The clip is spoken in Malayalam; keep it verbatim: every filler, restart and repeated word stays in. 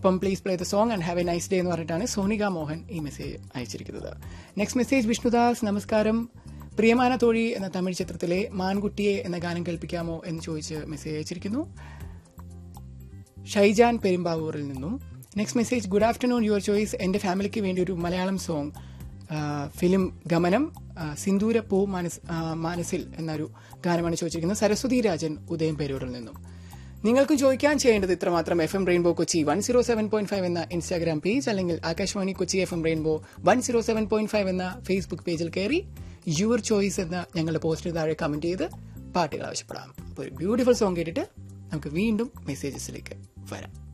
ഒപ്പം please play the song and have A nice day എന്ന് പറഞ്ഞിട്ടാണ് സോണിക മോഹൻ ഈ മെസ്സേജ് അയച്ചിരിക്കുന്നത്. നെക്സ്റ്റ് മെസ്സേജ് വിഷ്ണുദാസ്, നമസ്കാരം. പ്രിയമാന തോഴി എന്ന തമിഴ് ചിത്രത്തിലെ മാൻകുട്ടിയെ എന്ന ഗാനം കേൾപ്പിക്കാമോ എന്ന് ചോദിച്ച് മെസ്സേജ് അയച്ചിരിക്കുന്നു ഷൈജാൻ പെരുമ്പാവൂരിൽ നിന്നും. Next message, good afternoon, your choice. എന്റെ ഫാമിലിക്ക് വേണ്ടി ഒരു മലയാളം സോങ്, ഫിലിം ഗമനം, സിന്ദൂര പൂ മനസ് മാനസിൽ എന്നൊരു ഗാനമാണ് ചോദിച്ചിരിക്കുന്നത് സരസ്വതി രാജൻ ഉദയം പേരൂരിൽ നിന്നും. നിങ്ങൾക്കും ചോദിക്കാൻ ചെയ്യേണ്ടത് ഇത്രമാത്രം. F M rainbow Kochi one zero seven point five എന്ന ഇൻസ്റ്റാഗ്രാം പേജ്, അല്ലെങ്കിൽ Akashvani Kochi F M rainbow one zero seven point five എന്ന ഫേസ്ബുക്ക് പേജിൽ കയറി യുവർ ചോയ്സ് എന്ന ഞങ്ങളുടെ പോസ്റ്റിന് താഴെ കമന്റ് ചെയ്ത് പാട്ടുകൾ ആവശ്യപ്പെടാം. അപ്പോൾ ഒരു ബ്യൂട്ടിഫുൾ സോങ് കേട്ടിട്ട് നമുക്ക് വീണ്ടും മെസ്സേജസിലേക്ക് വരാം.